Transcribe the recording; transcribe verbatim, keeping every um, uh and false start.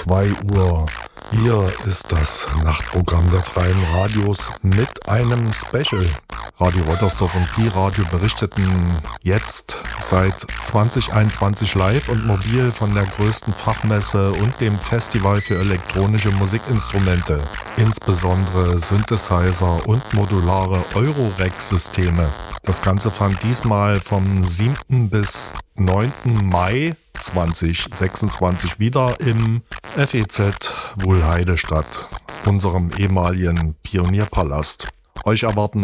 zwei Uhr. Hier ist das Nachtprogramm der Freien Radios mit einem Special. Radio Rottersdorf und Pi-Radio berichteten jetzt seit zwanzig einundzwanzig live und mobil von der größten Fachmesse und dem Festival für elektronische Musikinstrumente, insbesondere Synthesizer und modulare Eurorack-Systeme. Das Ganze fand diesmal vom siebten bis neunten Mai zweitausendsechsundzwanzig wieder im F E Z Wuhlheide statt, unserem ehemaligen Pionierpalast. Euch erwarten